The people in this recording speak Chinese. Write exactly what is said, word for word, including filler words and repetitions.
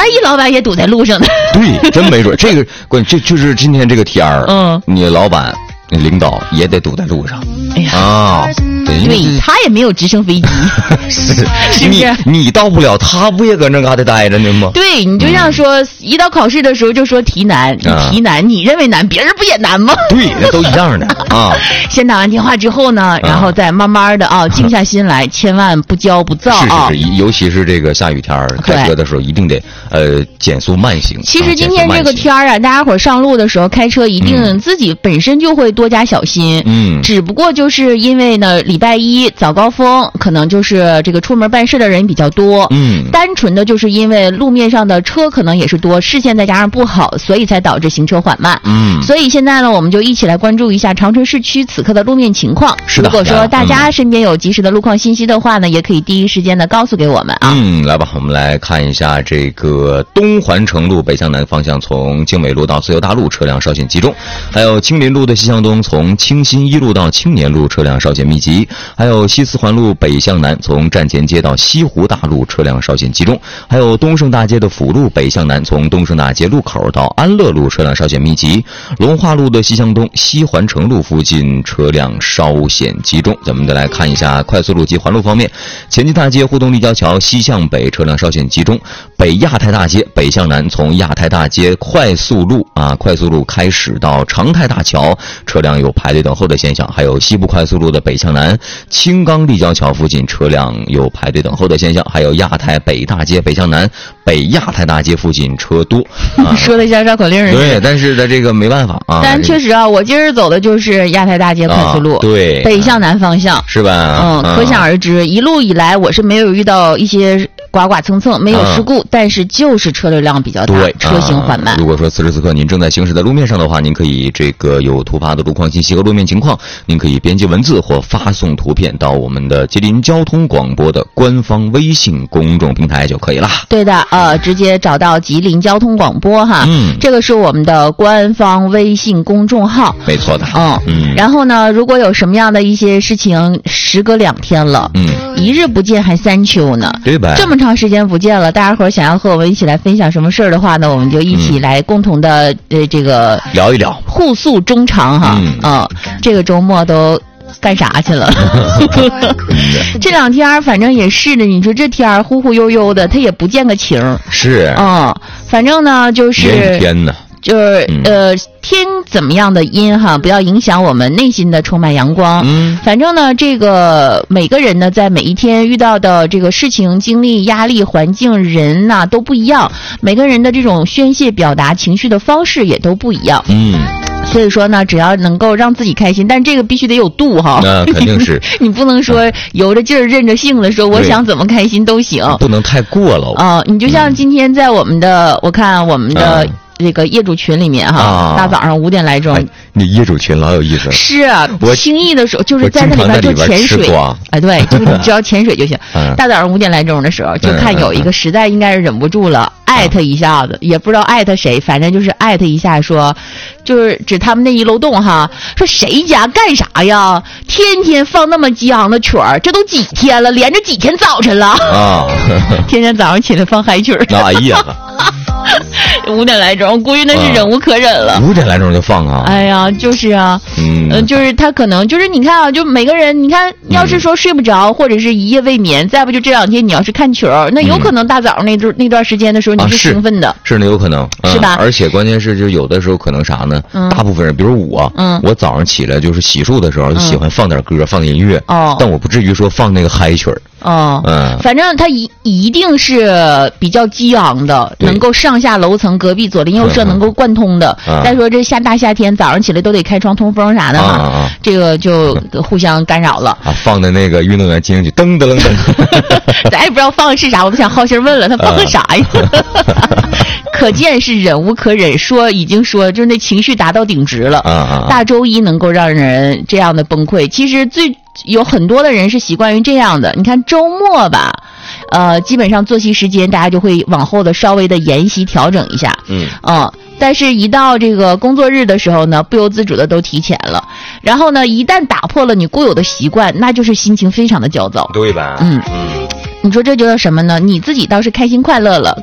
万一老板也堵在路上呢？ 对，真没准。这个关这就是今天这个天儿，嗯，你老板、你领导也得堵在路上。 哎呀啊， 对，对他也没有直升飞机， 是是不是？ 你到不了，他不也搁那嘎达待着呢吗？ 对，你就像说，嗯、一到考试的时候就说题难，你题难，啊、你认为难，别人不也难吗？ 对，那都一样的啊。 先打完电话之后呢，然后再慢慢的啊，静下心来，千万不骄不躁啊。 是是是，尤其是这个下雨天开车的时候，一定得呃减速慢行。 其实今天这个天啊，大家伙上路的时候开车，一定自己本身就会多加小心。嗯，只不过就是因为呢，礼拜一早高峰，可能就是这个出门办事的人比较多。嗯，单纯的就是因为路面上的车可能也是多，视线再加上不好，所以才导致行车缓慢。嗯，所以现在呢，我们就一起来关注一下长春市区此刻的路面情况。 是的， 如果说大家身边有及时的路况信息的话呢，嗯、也可以第一时间的告诉给我们啊。 嗯，来吧，我们来看一下这个东环城路北向南方向从经纬路到自由大路车辆稍显集中，还有青林路的西向东从清新一路到青年路车辆稍显密集，还有西四环路北向南从站前街到西湖大路车辆稍显集中，还有东胜大街的辅路北向南从东胜大街路口到安乐路车辆稍显密集，龙华路的西向东西环城路附近车辆稍显集中。咱们再来看一下快速路及环路方面，前进大街互动立交桥西向北车辆稍显集中，北亚太大街北向南从亚太大街快速路啊快速路开始到长泰大桥车辆有排队等候的现象，还有西部快速路的北向南青冈立交桥附近车辆有排队等候的现象，还有亚太北大街北向南北亚太大街附近车多。啊、 说的像绕口令似的。 对，但是在这个没办法啊。 但确实啊，我今儿走的就是亚太大街快速路，啊、 对， 北向南方向是吧？ 嗯， 啊、 可想而知，一路以来我是没有遇到一些刮刮蹭蹭，没有事故，啊、但是就是车流量比较大，车行缓慢、 啊。如果说此时此刻您正在行驶在路面上的话，您可以这个有突发的路况信息和路面情况，您可以编辑文字或发送图片到我们的吉林交通广播的官方微信公众平台就可以了。 对的，呃，直接找到吉林交通广播哈，嗯，这个是我们的官方微信公众号， 没错的， 嗯嗯。然后呢，如果有什么样的一些事情，时隔两天了，嗯，一日不见还三秋呢， 对吧？ 这么长时间不见了，大家伙想要和我们一起来分享什么事儿的话呢，我们就一起来共同的、嗯、呃这个聊一聊， 互诉衷肠哈，嗯，嗯这个周末都干啥去了？这两天反正也是的，你说这天忽忽悠悠的，他也不见个晴。 是， 嗯，反正呢就是天呢。 就是呃，天怎么样的阴哈，不要影响我们内心的充满阳光。嗯，反正呢，这个每个人呢，在每一天遇到的这个事情、经历、压力、环境、人呐、啊、都不一样，每个人的这种宣泄、表达情绪的方式也都不一样。嗯。所以说呢，只要能够让自己开心，但这个必须得有度哈。 那肯定是， 你不能说由着劲儿、任着性的说，我想怎么开心都行， 不能太过了。 啊、呃，你就像今天在我们的，嗯、我看我们的。这个业主群里面哈，啊、大早上五点来钟，哎， 你业主群老有意思了。 是啊，我轻易的时候就是在那里边做潜水，哎，对，就是你只要潜水就行。嗯、大早上五点来钟的时候，就看有一个实在应该是忍不住了，艾特一下子，也不知道艾特谁，反正就是艾特一下说，就是指他们那一楼栋哈，说谁家干啥呀？天天放那么激昂的曲儿，这都几天了，连着几天早晨了啊！天天早上起来放嗨曲儿。 哎呀！ 五点来钟，我估计那是忍无可忍了。 五、啊、点来钟就放啊！ 哎呀，就是啊，嗯、呃，就是他可能就是你看啊，就每个人，你看，要是说睡不着，嗯、或者是一夜未眠，再不就这两天你要是看球，那有可能大早上那段、嗯、那段时间的时候你是兴奋的，啊、 是那有可能， 是吧？ 而且关键是就有的时候可能啥呢？嗯、大部分人，比如我，嗯，我早上起来就是洗漱的时候就喜欢放点歌，嗯、放音乐，哦，但我不至于说放那个嗨曲儿。 哦，嗯，反正它一一定是比较激昂的，能够上下楼层、隔壁左邻右舍能够贯通的。嗯、再说这夏大夏天，早上起来都得开窗通风啥的嘛，啊啊、这个就互相干扰了。 啊，放的那个运动员进行曲，噔噔噔噔， 咱也不知道放的是啥，我不想好心问了，他放的啥呀？可见是忍无可忍，说已经说就是那情绪达到顶值了。啊啊！大周一能够让人这样的崩溃，其实最。有很多的人是习惯于这样的，你看周末吧，呃，基本上作息时间大家就会往后的稍微的沿袭调整一下，嗯，嗯，但是一到这个工作日的时候呢，不由自主的都提前了，然后呢，一旦打破了你固有的习惯，那就是心情非常的焦躁， 对吧？ 嗯嗯，你说这就叫什么呢？你自己倒是开心快乐了。